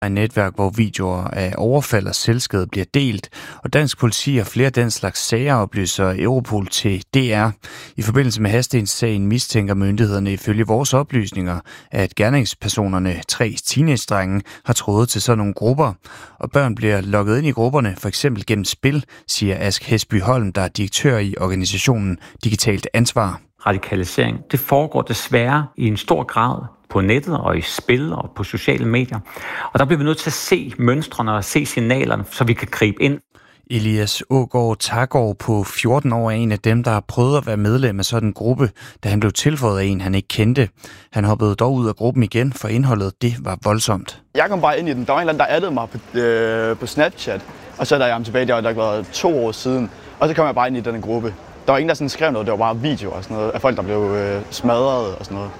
et netværk, hvor videoer af overfald og selvskade bliver delt, og dansk politi og flere den slags sager oplyser Europol til DR. I forbindelse med Hadstens-sagen mistænker myndighederne ifølge vores oplysninger, at gerningspersonerne, 3 teenage-drenge, har trådet til sådan nogle grupper, og børn bliver logget ind i grupperne, for eksempel gennem spil, siger Ask Hesby Holm, der er direktør i organisationen Digitalt Ansvar. Radikalisering, det foregår desværre i en stor grad på nettet og i spil og på sociale medier. Og der bliver vi nødt til at se mønstrene og se signalerne, så vi kan gribe ind. Elias Aagaard Taggaard på 14 år er en af dem, der har prøvet at være medlem af sådan en gruppe, da han blev tilføjet af en, han ikke kendte. Han hoppede dog ud af gruppen igen, for indholdet det var voldsomt. Jeg kom bare ind i den. Der var en eller anden, der addede mig på Snapchat, og så da jeg ham tilbage, det har været 2 år siden, og så kom jeg bare ind i den gruppe. Der var ingen, der sådan skrev noget, det var bare videoer og sådan noget, af folk, der blev smadret og sådan noget.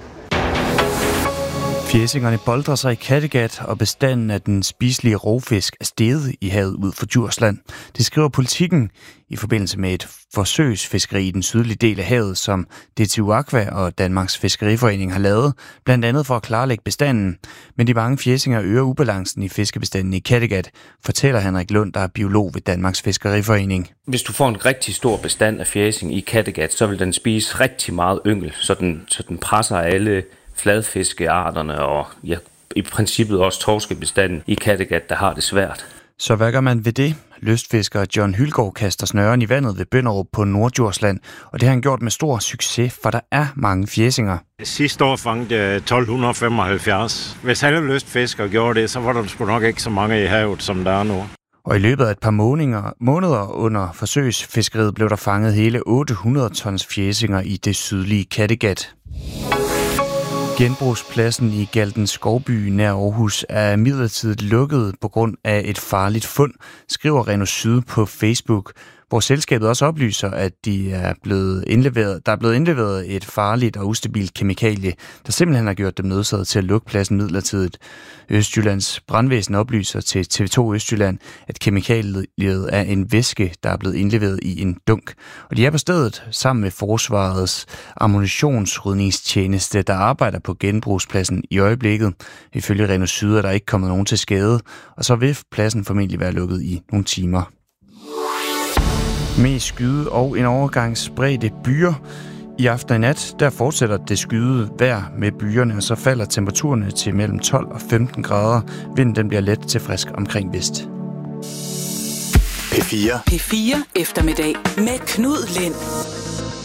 Fjæsingerne boltrer sig i Kattegat, og bestanden af den spiselige rovfisk er steget i havet ud for Djursland. Det skriver Politikken i forbindelse med et forsøgsfiskeri i den sydlige del af havet, som DTU Aqua og Danmarks Fiskeriforening har lavet, blandt andet for at klarlægge bestanden. Men de mange fjæsinger øger ubalancen i fiskebestanden i Kattegat, fortæller Henrik Lund, der er biolog ved Danmarks Fiskeriforening. Hvis du får en rigtig stor bestand af fjæsing i Kattegat, så vil den spise rigtig meget yngel, så den presser alle fladfiskearterne og i princippet også torskebestanden i Kattegat, der har det svært. Så hvad gør man ved det? Lystfisker John Hylgaard kaster snøren i vandet ved Bønderup på Norddjursland, og det har han gjort med stor succes, for der er mange fjæsinger. Sidste år fangede jeg 1275. Hvis alle lystfiskere gjorde det, så var der sgu nok ikke så mange i havet, som der er nu. Og i løbet af et par måneder under forsøgsfiskeriet blev der fanget hele 800 tons fjæsinger i det sydlige Kattegat. Genbrugspladsen i Galten Skovby nær Aarhus er midlertidigt lukket på grund af et farligt fund, skriver Reno Syd på Facebook, hvor selskabet også oplyser, at der er blevet indleveret et farligt og ustabilt kemikalie, der simpelthen har gjort dem nødsaget til at lukke pladsen midlertidigt. Østjyllands brandvæsen oplyser til TV2 Østjylland, at kemikaliet er en væske, der er blevet indleveret i en dunk. Og de er på stedet sammen med Forsvarets ammunitionsrydningstjeneste, der arbejder på genbrugspladsen i øjeblikket. Ifølge Reno Syd er der ikke kommet nogen til skade, og så vil pladsen formentlig være lukket i nogle timer. Med skyde og en overgang spredte byer. I aften og i nat, der fortsætter det skyde vejr med byerne, og så falder temperaturerne til mellem 12 og 15 grader. Vinden den bliver let til frisk omkring vest. P4 eftermiddag med Knud Lind.